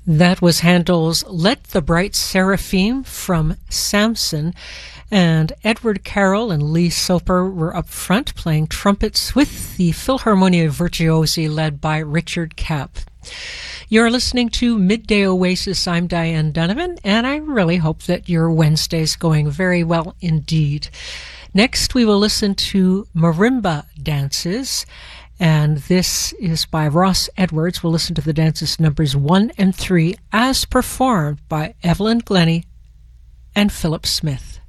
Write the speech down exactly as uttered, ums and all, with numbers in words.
That was Handel's Let the Bright Seraphim from Samson, and Edward Carroll and Lee Soper were up front playing trumpets with the Philharmonia Virtuosi led by Richard Kapp. You're listening to Midday Oasis. I'm Diane Donovan, and I really hope that your Wednesday's going very well indeed. Next, we will listen to Marimba Dances, and this is by Ross Edwards. We'll listen to the dances numbers one and three as performed by Evelyn Glennie and Philip Smith.